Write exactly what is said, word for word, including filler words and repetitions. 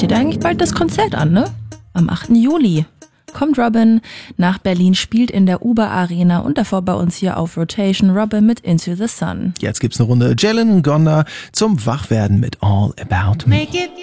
steht eigentlich bald das Konzert an, ne? Am achten Juli. Kommt Robin nach Berlin, spielt in der Uber Arena und davor bei uns hier auf Rotation Robin mit Into the Sun. Jetzt gibt's eine Runde Jalen Gonda zum Wachwerden mit All About Me. Make it